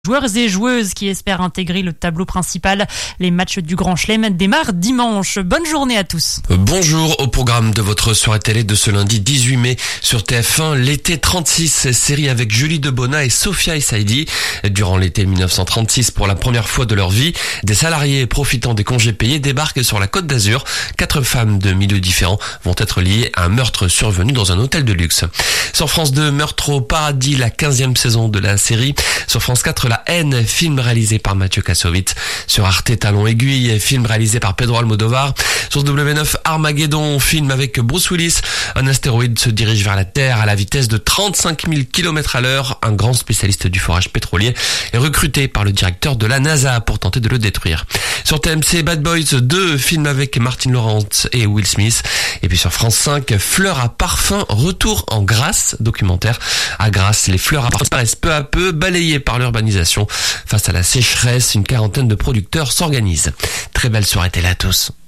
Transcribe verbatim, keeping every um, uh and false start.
Joueurs et joueuses qui espèrent intégrer le tableau principal. Les matchs du Grand Chelem démarrent dimanche. Bonne journée à tous. Bonjour, au programme de votre soirée télé de ce lundi dix-huit mai sur T F un, l'été trente-six, série avec Julie Debona et Sophia Essaidi. Durant l'été mille neuf cent trente-six, pour la première fois de leur vie, des salariés profitant des congés payés débarquent sur la Côte d'Azur. Quatre femmes de milieux différents vont être liées à un meurtre survenu dans un hôtel de luxe. Sur France deux, Meurtre au paradis, la quinzième saison de la série. Sur France quatre, La haine, film réalisé par Mathieu Kassovitz. Sur Arte, Talon aiguille, film réalisé par Pedro Almodovar. Sur W neuf, Armageddon, film avec Bruce Willis. Un astéroïde se dirige vers la Terre à la vitesse de trente-cinq mille kilomètres à l'heure. Un grand spécialiste du forage pétrolier est recruté par le directeur de la NASA pour tenter de le détruire. Sur T M C, Bad Boys deux, film avec Martin Lawrence et Will Smith. Et puis sur France cinq, Fleurs à parfum, retour en Grasse, documentaire. À Grasse, les fleurs à parfum disparaissent peu à peu, balayées par l'urbanisation. Face à la sécheresse, une quarantaine de producteurs s'organisent. Très belle soirée télé à tous.